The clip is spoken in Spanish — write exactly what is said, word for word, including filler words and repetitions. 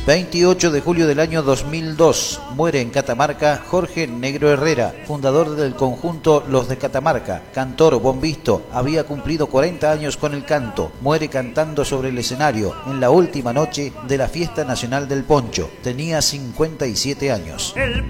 veintiocho de julio del año dos mil dos, muere en Catamarca Jorge Negro Herrera, fundador del conjunto Los de Catamarca, cantor, bombisto, había cumplido cuarenta años con el canto, muere cantando sobre el escenario en la última noche de la Fiesta Nacional del Poncho, tenía cincuenta y siete años.